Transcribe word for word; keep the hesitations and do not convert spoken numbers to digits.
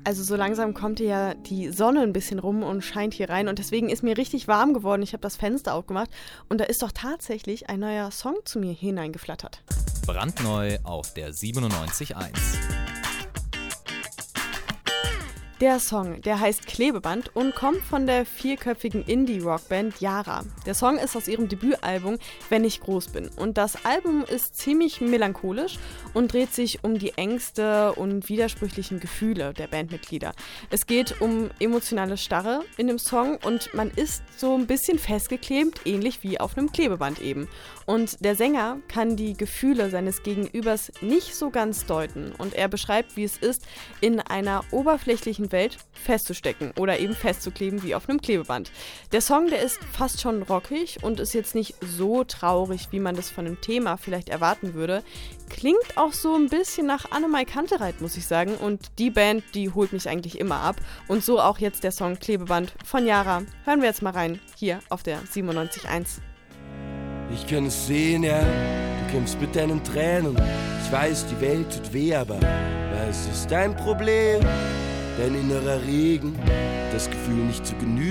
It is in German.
Also so langsam kommt hier ja die Sonne ein bisschen rum und scheint hier rein und deswegen ist mir richtig warm geworden. Ich habe das Fenster aufgemacht und da ist doch tatsächlich ein neuer Song zu mir hineingeflattert. Brandneu auf der siebenundneunzig Komma eins. Der Song, der heißt Klebeband und kommt von der vierköpfigen Indie-Rockband Yara. Der Song ist aus ihrem Debütalbum Wenn ich groß bin. Und das Album ist ziemlich melancholisch und dreht sich um die Ängste und widersprüchlichen Gefühle der Bandmitglieder. Es geht um emotionale Starre in dem Song und man ist so ein bisschen festgeklebt, ähnlich wie auf einem Klebeband eben. Und der Sänger kann die Gefühle seines Gegenübers nicht so ganz deuten und er beschreibt, wie es ist, in einer oberflächlichen Welt festzustecken oder eben festzukleben wie auf einem Klebeband. Der Song, der ist fast schon rockig und ist jetzt nicht so traurig, wie man das von dem Thema vielleicht erwarten würde. Klingt auch so ein bisschen nach Annemai Kantereit, muss ich sagen. Und die Band, die holt mich eigentlich immer ab. Und so auch jetzt der Song Klebeband von Yara. Hören wir jetzt mal rein, hier auf der siebenundneunzig Komma eins. Ich kann es sehen, ja, du kämpfst mit deinen Tränen. Ich weiß, die Welt tut weh, aber was ist dein Problem? Dein innerer Regen, das Gefühl nicht zu genügen.